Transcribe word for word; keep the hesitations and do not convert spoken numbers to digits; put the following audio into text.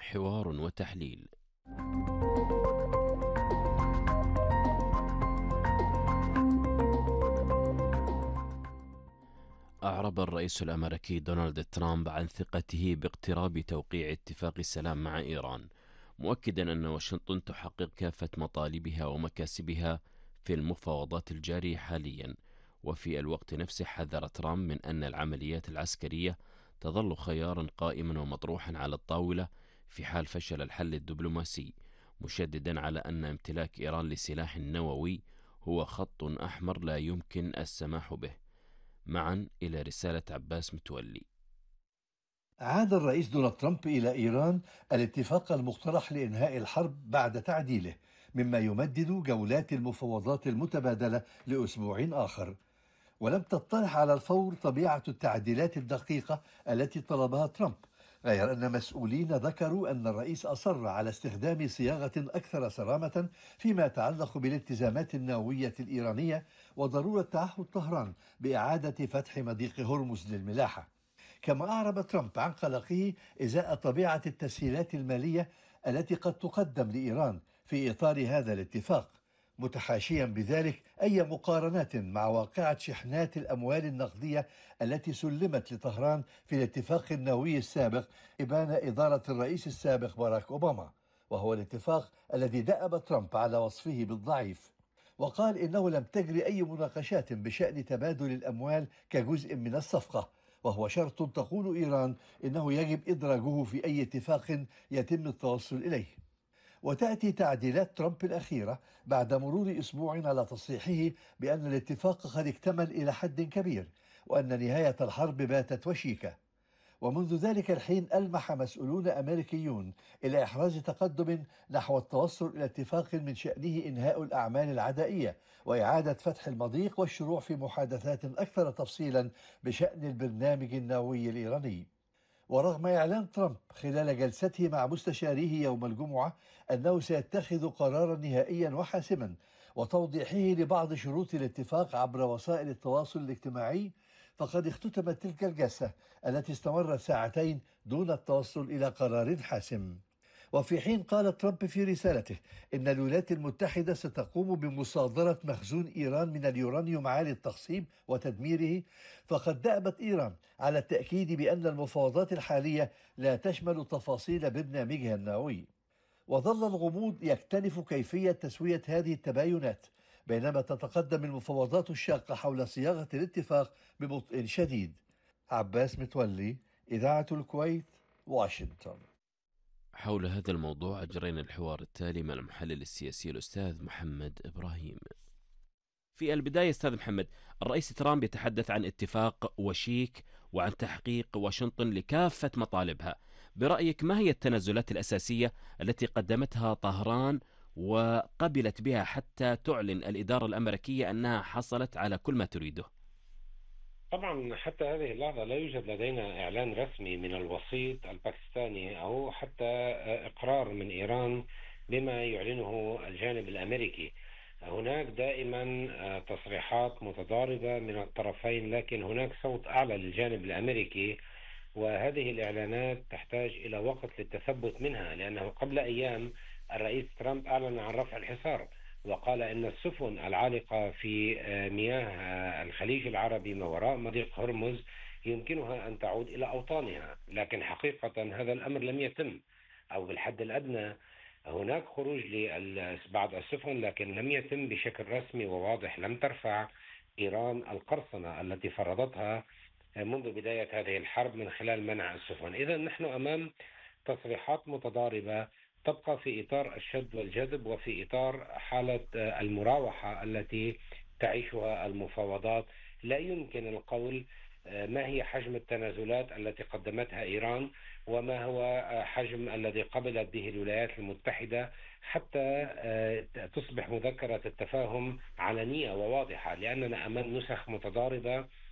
حوار وتحليل. أعرب الرئيس الأمريكي دونالد ترامب عن ثقته باقتراب توقيع اتفاق السلام مع إيران، مؤكدا أن واشنطن تحقق كافة مطالبها ومكاسبها في المفاوضات الجارية حاليا. وفي الوقت نفسه حذر ترامب من أن العمليات العسكرية تظل خيارا قائما ومطروحا على الطاولة في حال فشل الحل الدبلوماسي، مشددا على أن امتلاك إيران لسلاح نووي هو خط أحمر لا يمكن السماح به. معا إلى رسالة عباس متولي. عاد الرئيس دونالد ترامب إلى إيران الاتفاق المقترح لإنهاء الحرب بعد تعديله، مما يمدد جولات المفاوضات المتبادلة لأسبوع آخر. ولم تتضح على الفور طبيعة التعديلات الدقيقة التي طلبها ترامب، غير أن مسؤولين ذكروا أن الرئيس أصر على استخدام صياغة أكثر صرامة فيما يتعلق بالالتزامات النووية الإيرانية وضرورة تعهد طهران بإعادة فتح مضيق هرمز للملاحة. كما أعرب ترامب عن قلقه إزاء طبيعة التسهيلات المالية التي قد تقدم لإيران في إطار هذا الاتفاق، متحاشيا بذلك أي مقارنات مع واقعة شحنات الأموال النقدية التي سلمت لطهران في الاتفاق النووي السابق إبان إدارة الرئيس السابق باراك أوباما، وهو الاتفاق الذي دأب ترامب على وصفه بالضعيف، وقال إنه لم تجري أي مناقشات بشأن تبادل الأموال كجزء من الصفقة، وهو شرط تقول إيران إنه يجب إدراجه في أي اتفاق يتم التوصل إليه. وتأتي تعديلات ترامب الأخيرة بعد مرور أسبوع على تصريحه بأن الاتفاق قد اكتمل إلى حد كبير وأن نهاية الحرب باتت وشيكة. ومنذ ذلك الحين ألمح مسؤولون أمريكيون إلى إحراز تقدم نحو التوصل إلى اتفاق من شأنه إنهاء الأعمال العدائية وإعادة فتح المضيق والشروع في محادثات أكثر تفصيلا بشأن البرنامج النووي الإيراني. ورغم إعلان ترامب خلال جلسته مع مستشاريه يوم الجمعة أنه سيتخذ قرارا نهائيا وحاسما وتوضيحه لبعض شروط الاتفاق عبر وسائل التواصل الاجتماعي، فقد اختتمت تلك الجلسة التي استمرت ساعتين دون التوصل إلى قرار حاسم. وفي حين قال ترامب في رسالته إن الولايات المتحدة ستقوم بمصادرة مخزون إيران من اليورانيوم عالي التخصيب وتدميره، فقد دأبت إيران على التأكيد بأن المفاوضات الحالية لا تشمل تفاصيل برنامجها النووي. وظل الغموض يكتنف كيفية تسوية هذه التباينات، بينما تتقدم المفاوضات الشاقة حول صياغة الاتفاق ببطء شديد. عباس متولي، إذاعة الكويت، واشنطن. حول هذا الموضوع أجرينا الحوار التالي مع المحلل السياسي الأستاذ محمد إبراهيم. في البداية أستاذ محمد، الرئيس ترامب يتحدث عن اتفاق وشيك وعن تحقيق واشنطن لكافة مطالبها. برأيك ما هي التنازلات الأساسية التي قدمتها طهران وقبلت بها حتى تعلن الإدارة الأمريكية أنها حصلت على كل ما تريده؟ طبعا حتى هذه اللحظة لا يوجد لدينا إعلان رسمي من الوسيط الباكستاني أو حتى إقرار من إيران بما يعلنه الجانب الأمريكي. هناك دائما تصريحات متضاربة من الطرفين، لكن هناك صوت أعلى للجانب الأمريكي، وهذه الإعلانات تحتاج إلى وقت للتثبت منها، لأنه قبل أيام الرئيس ترامب أعلن عن رفع الحصار وقال إن السفن العالقة في مياه الخليج العربي ما وراء مضيق هرمز يمكنها أن تعود إلى أوطانها، لكن حقيقة هذا الأمر لم يتم، أو بالحد الأدنى هناك خروج لبعض السفن لكن لم يتم بشكل رسمي وواضح. لم ترفع إيران القرصنة التي فرضتها منذ بداية هذه الحرب من خلال منع السفن. إذا نحن أمام تصريحات متضاربة تبقى في إطار الشد والجذب وفي إطار حالة المراوحة التي تعيشها المفاوضات. لا يمكن القول ما هي حجم التنازلات التي قدمتها إيران وما هو حجم الذي قبلت به الولايات المتحدة حتى تصبح مذكرة التفاهم علنية وواضحة، لأننا أمام نسخ متضاربة